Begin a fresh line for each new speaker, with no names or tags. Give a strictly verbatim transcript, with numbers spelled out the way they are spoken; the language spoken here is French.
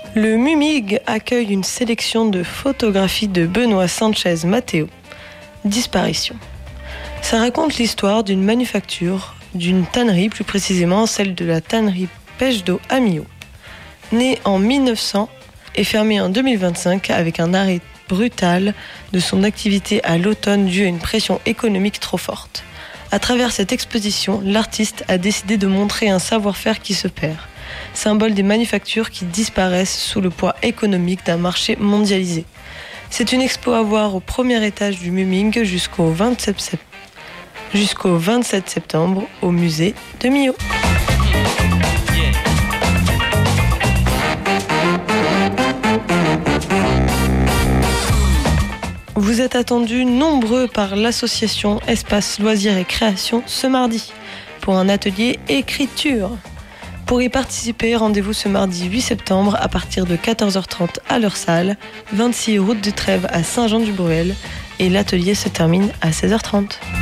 Le MUMIG accueille une sélection de photographies de Benoît Sanchez Matteo. Disparition. Ça raconte l'histoire d'une manufacture, d'une tannerie, plus précisément celle de la tannerie Pêche d'eau à Millau. Née en mille neuf cents et fermée en deux mille vingt-cinq avec un arrêt brutal de son activité à l'automne dû à une pression économique trop forte. À travers cette exposition, l'artiste a décidé de montrer un savoir-faire qui se perd, symbole des manufactures qui disparaissent sous le poids économique d'un marché mondialisé. C'est une expo à voir au premier étage du MUMIG jusqu'au vingt-sept, sept... jusqu'au vingt-sept septembre au musée de Millau. Vous êtes attendus nombreux par l'association Espace Loisirs et Création ce mardi pour un atelier écriture. Pour y participer, rendez-vous ce mardi huit septembre à partir de quatorze heures trente à leur salle, vingt-six route de Trèves à Saint-Jean-du-Bruel, et l'atelier se termine à seize heures trente.